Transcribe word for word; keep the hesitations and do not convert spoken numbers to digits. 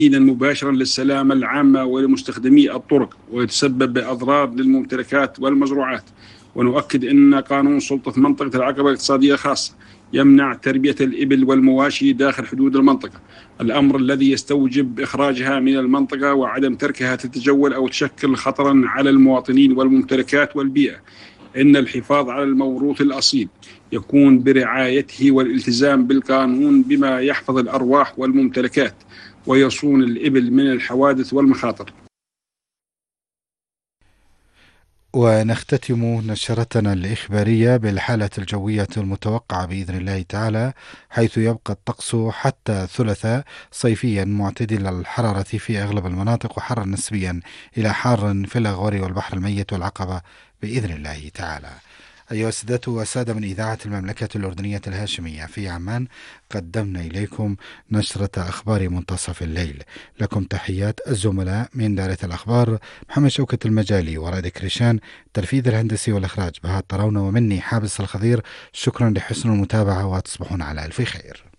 مباشرا للسلامة العامة ولمستخدمي الطرق، ويتسبب بأضرار للممتلكات والمزروعات. ونؤكد أن قانون سلطة منطقة العقبة الاقتصادية الخاصة يمنع تربية الإبل والمواشي داخل حدود المنطقة، الأمر الذي يستوجب إخراجها من المنطقة وعدم تركها تتجول أو تشكل خطرا على المواطنين والممتلكات والبيئة. إن الحفاظ على الموروث الأصيل يكون برعايته والالتزام بالقانون بما يحفظ الأرواح والممتلكات ويصون الإبل من الحوادث والمخاطر. ونختتم نشرتنا الإخبارية بالحالة الجوية المتوقعة بإذن الله تعالى، حيث يبقى الطقس حتى ثلاثاء صيفيا معتدل الحرارة في أغلب المناطق، وحرا نسبيا إلى حار في الأغوار والبحر الميت والعقبة بإذن الله تعالى. أيها السادة والسادة، من إذاعة المملكة الأردنية الهاشمية في عمان قدمنا إليكم نشرة أخبار منتصف الليل. لكم تحيات الزملاء من دائرة الأخبار محمد شوكة المجالي ورائد كريشان، تنفيذ الهندسي والإخراج بهاء الطراونة، ومني حابس الخضير. شكرا لحسن المتابعة وتصبحون على ألف خير.